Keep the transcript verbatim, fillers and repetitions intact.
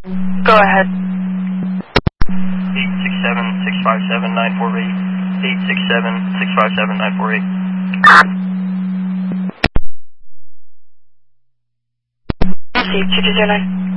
Go ahead. eight six seven, six five seven, nine four eight. eight six seven, six five seven, nine four eight. Receive two two zero nine.